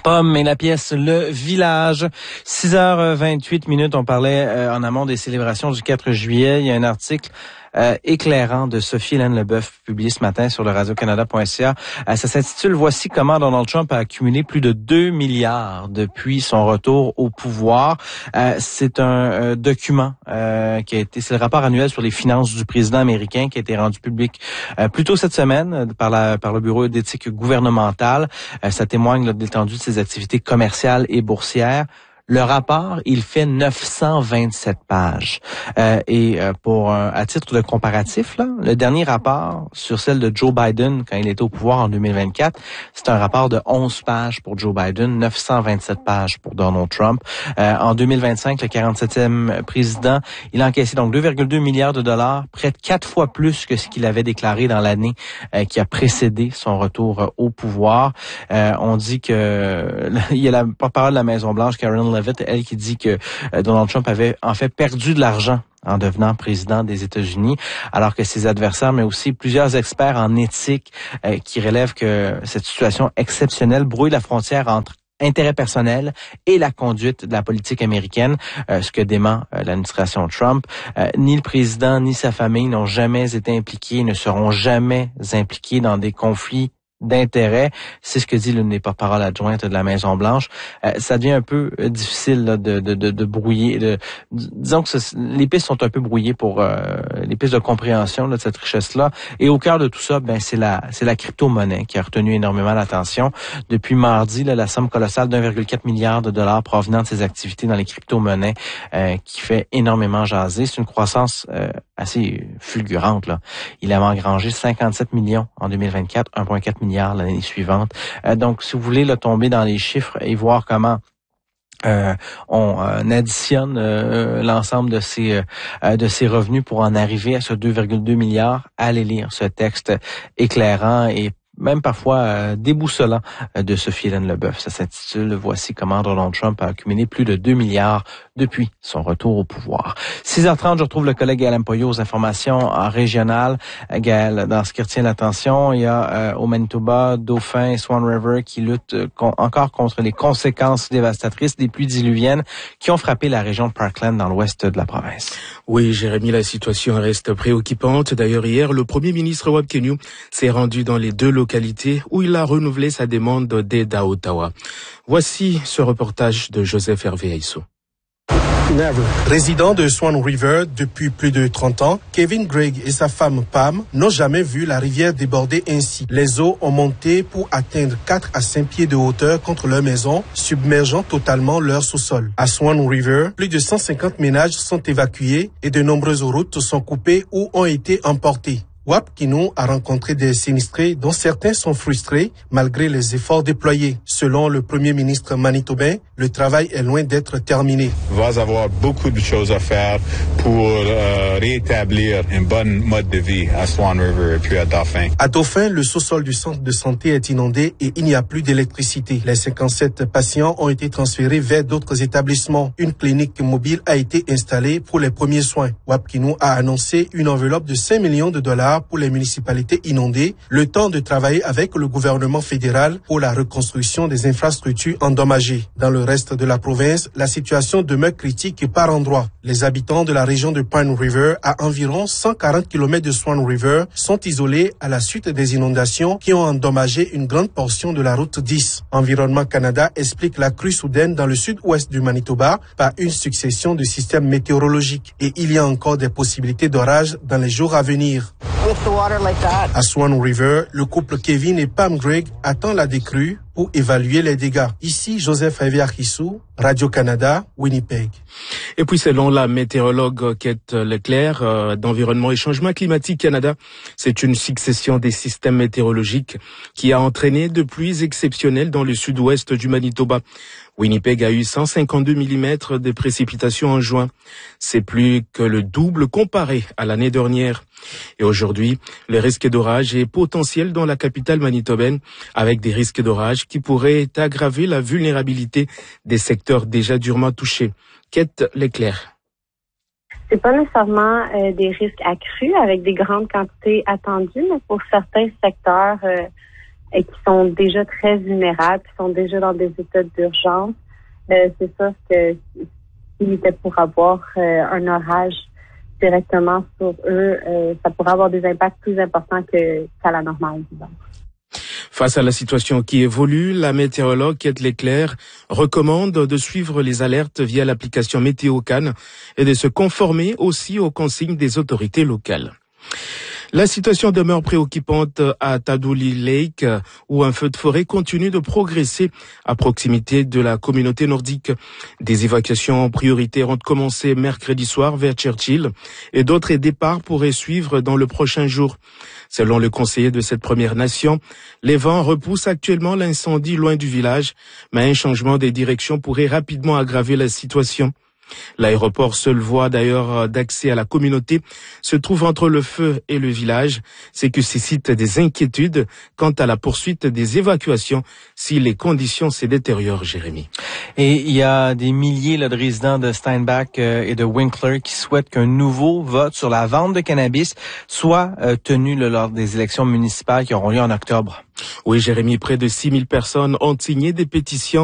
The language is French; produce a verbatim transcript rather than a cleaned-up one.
Pomme et la pièce Le Village. six heures vingt-huit minutes, on parlait euh, en amont des célébrations du quatre juillet. Il y a un article euh, éclairant de Sophie-Hélène Leboeuf publié ce matin sur le radio canada point c a. Euh, ça s'intitule « Voici comment Donald Trump a accumulé plus de deux milliards depuis son retour au pouvoir ». Euh, c'est un euh, document euh, qui a été, c'est le rapport annuel sur les finances du président américain qui a été rendu public euh, plus tôt cette semaine euh, par, la, par le Bureau d'éthique gouvernementale. Euh, ça témoigne là, de l'étendue de ses activités commerciales et boursières. Le rapport, il fait neuf cent vingt-sept pages. Euh, et euh, pour un, à titre de comparatif, là, le dernier rapport sur celle de Joe Biden quand il était au pouvoir en deux mille vingt-quatre, c'est un rapport de onze pages pour Joe Biden, neuf cent vingt-sept pages pour Donald Trump. Euh, en deux mille vingt-cinq, le quarante-septième président, il a encaissé donc deux virgule deux milliards de dollars, près de quatre fois plus que ce qu'il avait déclaré dans l'année euh, qui a précédé son retour euh, au pouvoir. Euh, on dit que il y a la porte-parole de la Maison-Blanche, Karen Levitt, elle qui dit que Donald Trump avait en fait perdu de l'argent en devenant président des États-Unis, alors que ses adversaires, mais aussi plusieurs experts en éthique euh, qui relèvent que cette situation exceptionnelle brouille la frontière entre intérêt personnel et la conduite de la politique américaine, euh, ce que dément euh, l'administration Trump. Euh, ni le président ni sa famille n'ont jamais été impliqués, ne seront jamais impliqués dans des conflits d'intérêt. C'est ce que dit l'une des porte-paroles adjointes de la Maison-Blanche. Euh, ça devient un peu euh, difficile là, de, de, de, de brouiller. De, disons que ce, les pistes sont un peu brouillées pour euh, les pistes de compréhension là, de cette richesse-là. Et au cœur de tout ça, ben c'est la c'est la crypto-monnaie qui a retenu énormément l'attention. Depuis mardi, là, la somme colossale d'un virgule quatre milliard de dollars provenant de ses activités dans les crypto-monnaies euh, qui fait énormément jaser. C'est une croissance euh, assez fulgurante. Là. Il avait engrangé cinquante-sept millions en deux mille vingt-quatre, un virgule quatre milliard l'année suivante. Euh, donc, si vous voulez là, tomber dans les chiffres et voir comment euh, on euh, additionne euh, l'ensemble de ces euh, de ces revenus pour en arriver à ce deux virgule deux milliards, allez lire ce texte éclairant et même parfois euh, déboussolant euh, de Sophie-Hélène Leboeuf. Ça s'intitule « Voici comment Donald Trump a accumulé plus de deux milliards depuis son retour au pouvoir ». six heures trente, je retrouve le collègue Gaël Empoyo aux informations régionales. Euh, Gaël, dans ce qui retient l'attention, il y a euh, au Manitoba, Dauphin et Swan River qui luttent euh, con- encore contre les conséquences dévastatrices des pluies diluviennes qui ont frappé la région de Parkland dans l'ouest de la province. Oui, Jérémy, la situation reste préoccupante. D'ailleurs, hier, le premier ministre Wab Kinew s'est rendu dans les deux localités où il a renouvelé sa demande d'aide à Ottawa. Voici ce reportage de Joseph Hervé Aissou. Never. Résident de Swan River depuis plus de trente ans, Kevin Gregg et sa femme Pam n'ont jamais vu la rivière déborder ainsi. Les eaux ont monté pour atteindre quatre à cinq pieds de hauteur contre leur maison, submergeant totalement leur sous-sol. À Swan River, plus de cent cinquante ménages sont évacués et de nombreuses routes sont coupées ou ont été emportées. Wab Kinew a rencontré des sinistrés dont certains sont frustrés malgré les efforts déployés. Selon le premier ministre manitobain, le travail est loin d'être terminé. Il va y avoir beaucoup de choses à faire pour euh, rétablir un bon mode de vie à Swan River et puis à Dauphin. À Dauphin, le sous-sol du centre de santé est inondé et il n'y a plus d'électricité. Les cinquante-sept patients ont été transférés vers d'autres établissements. Une clinique mobile a été installée pour les premiers soins. Wab Kinew a annoncé une enveloppe de cinq millions de dollars pour les municipalités inondées, le temps de travailler avec le gouvernement fédéral pour la reconstruction des infrastructures endommagées. Dans le reste de la province, la situation demeure critique par endroits. Les habitants de la région de Pine River, à environ cent quarante kilomètres de Swan River, sont isolés à la suite des inondations qui ont endommagé une grande portion de la route dix. Environnement Canada explique la crue soudaine dans le sud-ouest du Manitoba par une succession de systèmes météorologiques. Et il y a encore des possibilités d'orage dans les jours à venir. À Swan River, le couple Kevin et Pam Gregg attend la décrue pour évaluer les dégâts. Ici, Joseph Hervé Aissou, Radio-Canada, Winnipeg. Et puis, selon la météorologue Kate Leclerc euh, d'Environnement et Changement Climatique Canada, c'est une succession des systèmes météorologiques qui a entraîné de pluies exceptionnelles dans le sud-ouest du Manitoba. Winnipeg a eu cent cinquante-deux millimètres de précipitations en juin. C'est plus que le double comparé à l'année dernière. Et aujourd'hui, le risque d'orage est potentiel dans la capitale manitobaine, avec des risques d'orage qui pourraient aggraver la vulnérabilité des secteurs déjà durement touchés. Kate Leclerc. C'est pas nécessairement euh, des risques accrus avec des grandes quantités attendues, mais pour certains secteurs, euh, et qui sont déjà très vulnérables, qui sont déjà dans des états d'urgence, euh, c'est sûr que s'il était pour avoir euh, un orage directement sur eux, euh, ça pourrait avoir des impacts plus importants que, qu'à la normale, disons. Face à la situation qui évolue, la météorologue Kate Leclerc recommande de suivre les alertes via l'application Météo-Can et de se conformer aussi aux consignes des autorités locales. La situation demeure préoccupante à Tadouli Lake, où un feu de forêt continue de progresser à proximité de la communauté nordique. Des évacuations prioritaires ont commencé mercredi soir vers Churchill et d'autres départs pourraient suivre dans le prochain jour. Selon le conseiller de cette Première Nation, les vents repoussent actuellement l'incendie loin du village, mais un changement des directions pourrait rapidement aggraver la situation. L'aéroport, seule voie d'ailleurs d'accès à la communauté, se trouve entre le feu et le village, ce qui suscite des inquiétudes quant à la poursuite des évacuations si les conditions se détériorent, Jérémy. Et il y a des milliers là, de résidents de Steinbach euh, et de Winkler qui souhaitent qu'un nouveau vote sur la vente de cannabis soit euh, tenu là, lors des élections municipales qui auront lieu en octobre. Oui, Jérémy, près de six mille personnes ont signé des pétitions